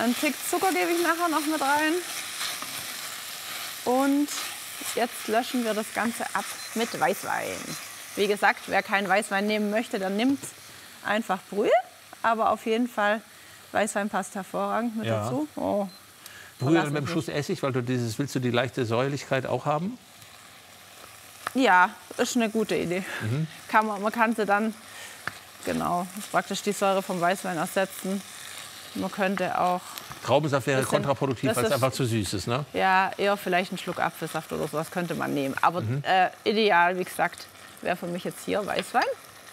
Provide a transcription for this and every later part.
Ein Tick Zucker gebe ich nachher noch mit rein. Und jetzt löschen wir das Ganze ab mit Weißwein. Wie gesagt, wer keinen Weißwein nehmen möchte, dann nimmt einfach Brühe. Aber auf jeden Fall, Weißwein passt hervorragend mit dazu. Oh, Brühe mit einem Schuss Essig, weil willst du die leichte Säuerlichkeit auch haben? Ja, ist eine gute Idee. Man kann sie dann, genau, praktisch die Säure vom Weißwein ersetzen. Man könnte auch... Traubensaft wäre kontraproduktiv, weil es einfach zu süß ist, ne? Ja, eher vielleicht einen Schluck Apfelsaft oder sowas könnte man nehmen. Aber ideal, wie gesagt, wäre für mich jetzt hier Weißwein.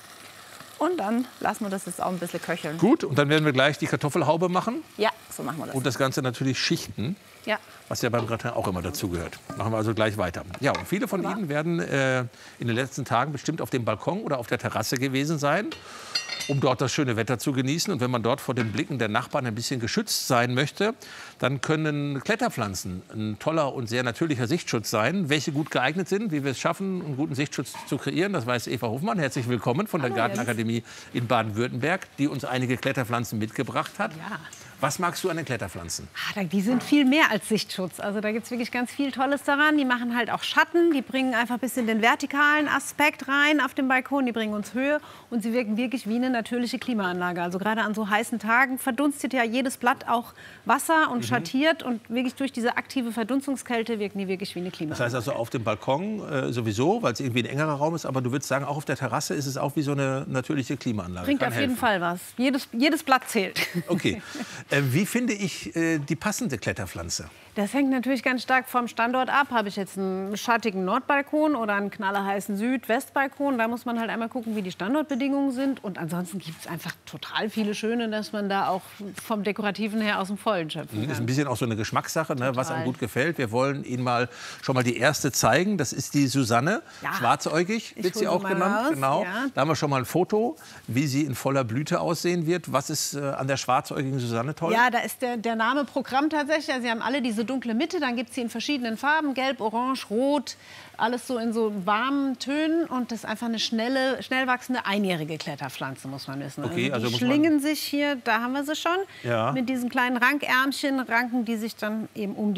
Und dann lassen wir das jetzt auch ein bisschen köcheln. Gut, und dann werden wir gleich die Kartoffelhaube machen. Ja, so machen wir das. Und das Ganze natürlich schichten. Ja. Was ja beim Gratin auch immer dazugehört. Machen wir also gleich weiter. Ja, und viele von Ihnen werden in den letzten Tagen bestimmt auf dem Balkon oder auf der Terrasse gewesen sein, um dort das schöne Wetter zu genießen. Und wenn man dort vor den Blicken der Nachbarn ein bisschen geschützt sein möchte, dann können Kletterpflanzen ein toller und sehr natürlicher Sichtschutz sein. Welche gut geeignet sind, wie wir es schaffen, einen guten Sichtschutz zu kreieren, das weiß Eva Hofmann. Herzlich willkommen von der Gartenakademie in Baden-Württemberg, die uns einige Kletterpflanzen mitgebracht hat. Ja. Was magst du an den Kletterpflanzen? Die sind viel mehr als Sichtschutz. Also da gibt es wirklich ganz viel Tolles daran. Die machen halt auch Schatten, die bringen einfach ein bisschen den vertikalen Aspekt rein auf dem Balkon, die bringen uns Höhe und sie wirken wirklich wie eine natürliche Klimaanlage. Also gerade an so heißen Tagen verdunstet ja jedes Blatt auch Wasser und schattiert und wirklich durch diese aktive Verdunstungskälte wirken die wirklich wie eine Klimaanlage. Das heißt also auf dem Balkon sowieso, weil es irgendwie ein engerer Raum ist, aber du würdest sagen, auch auf der Terrasse ist es auch wie so eine natürliche Klimaanlage. Bringt auf jeden Fall was. Jedes Blatt zählt. Okay. Wie finde ich die passende Kletterpflanze? Das hängt natürlich ganz stark vom Standort ab. Habe ich jetzt einen schattigen Nordbalkon oder einen knallerheißen Süd-Westbalkon? Da muss man halt einmal gucken, wie die Standortbedingungen sind. Und ansonsten gibt es einfach total viele schöne, dass man da auch vom Dekorativen her aus dem Vollen schöpfen kann. Das ist ein bisschen auch so eine Geschmackssache, ne, was einem gut gefällt. Wir wollen Ihnen schon mal die erste zeigen. Das ist die Susanne, schwarzäugig wird sie auch genannt. Genau. Ja. Da haben wir schon mal ein Foto, wie sie in voller Blüte aussehen wird. Was ist an der schwarzäugigen Susanne toll? Ja, da ist der Name Programm tatsächlich. Also sie haben alle diese dunkle Mitte, dann gibt es sie in verschiedenen Farben, gelb, orange, rot, alles so in so warmen Tönen. Und das ist einfach eine schnell wachsende, einjährige Kletterpflanze, muss man wissen. Okay, also die schlingen sich hier, da haben wir sie schon, mit diesen kleinen Rankärmchen, ranken die sich dann eben um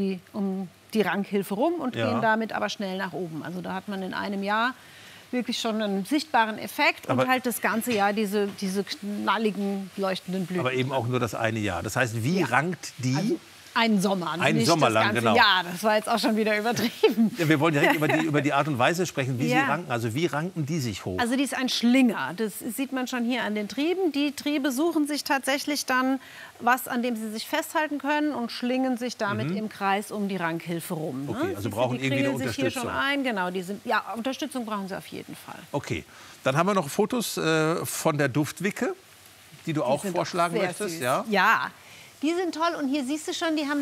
die Rankhilfe rum und gehen damit aber schnell nach oben. Also da hat man in einem Jahr wirklich schon einen sichtbaren Effekt und halt das ganze Jahr diese knalligen, leuchtenden Blüten. Aber eben auch nur das eine Jahr. Das heißt, wie rankt die? Also einen Sommer. Einen Sommer lang, genau. Ja, das war jetzt auch schon wieder übertrieben. Ja, wir wollen direkt über die Art und Weise sprechen, wie sie ranken. Also wie ranken die sich hoch? Also die ist ein Schlinger. Das sieht man schon hier an den Trieben. Die Triebe suchen sich tatsächlich dann was, an dem sie sich festhalten können und schlingen sich damit im Kreis um die Rankhilfe rum. Ne? Okay, also brauchen irgendwie eine Unterstützung. Sich hier schon ein. Genau, Unterstützung brauchen sie auf jeden Fall. Okay, dann haben wir noch Fotos von der Duftwicke, die du auch vorschlagen möchtest. Ja, die sind toll und hier siehst du schon, die haben